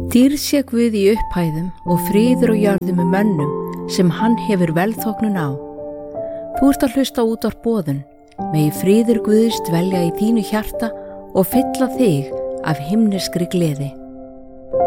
Dýrð sé Guð í upphæðum og friður og jörðum með mönnum sem hann hefur velþóknun á. Þú ert að hlusta á útvarp Boðun. Megi friður Guðs dvelja í þínu hjarta og fylla þig af himneskri gleði.